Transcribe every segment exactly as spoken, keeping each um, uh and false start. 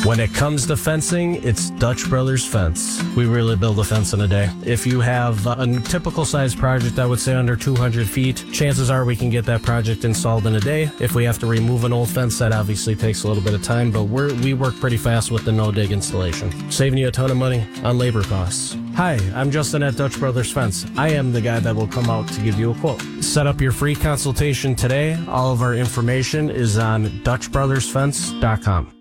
When it comes to fencing, it's Dutch Brothers Fence. We really build a fence in a day. If you have a typical size project, I would say under two hundred feet, chances are we can get that project installed in a day. If we have to remove an old fence, that obviously takes a little bit of time, but we're, we work pretty fast with the no-dig installation, saving you a ton of money on labor costs. Hi, I'm Justin at Dutch Brothers Fence. I am the guy that will come out to give you a quote. Set up your free consultation today. All of our information is on dutch brothers fence dot com.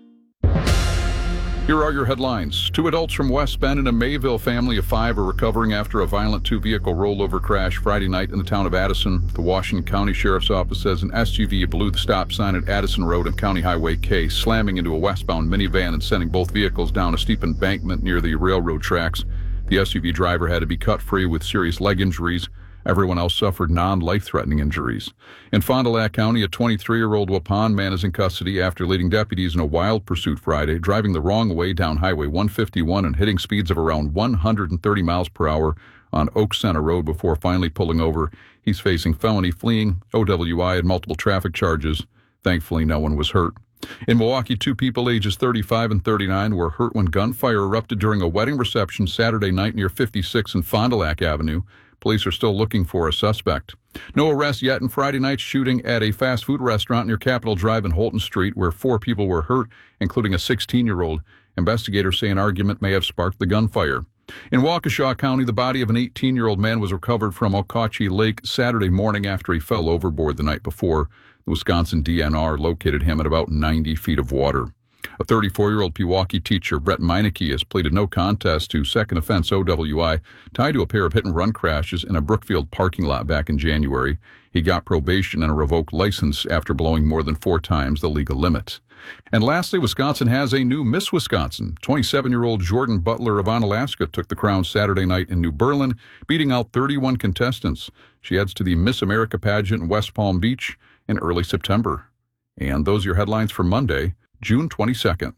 Here are your headlines. Two adults from West Bend and a Mayville family of five are recovering after a violent two-vehicle rollover crash Friday night in the town of Addison. The Washington County Sheriff's Office says an S U V blew the stop sign at Addison Road and County Highway K, slamming into a westbound minivan and sending both vehicles down a steep embankment near the railroad tracks. The S U V driver had to be cut free with serious leg injuries. Everyone else suffered non-life-threatening injuries. In Fond du Lac County, a twenty-three-year-old Waupun man is in custody after leading deputies in a wild pursuit Friday, driving the wrong way down Highway one fifty-one and hitting speeds of around one hundred thirty miles per hour on Oak Center Road before finally pulling over. He's facing felony fleeing, O W I, and multiple traffic charges. Thankfully, no one was hurt. In Milwaukee, two people ages thirty-five and thirty-nine were hurt when gunfire erupted during a wedding reception Saturday night near fifty-six and Fond du Lac Avenue. Police are still looking for a suspect. No arrests yet in Friday night's shooting at a fast food restaurant near Capitol Drive and Holton Street, where four people were hurt, including a sixteen-year-old. Investigators say an argument may have sparked the gunfire. In Waukesha County, the body of an eighteen-year-old man was recovered from Okauchee Lake Saturday morning after he fell overboard the night before. The Wisconsin D N R located him at about ninety feet of water. A thirty-four-year-old Pewaukee teacher, Brett Meineke, has pleaded no contest to second offense O W I tied to a pair of hit-and-run crashes in a Brookfield parking lot back in January. He got probation and a revoked license after blowing more than four times the legal limit. And lastly, Wisconsin has a new Miss Wisconsin. twenty-seven-year-old Jordan Butler of Onalaska took the crown Saturday night in New Berlin, beating out thirty-one contestants. She heads to the Miss America pageant in West Palm Beach in early September. And those are your headlines for Monday, June twenty-second.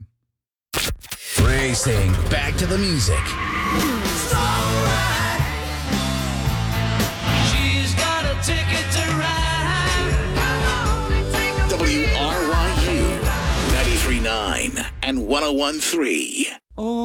Racing back to the music. She's got a ticket to ride. W R Y U ninety-three point nine and one oh one point three.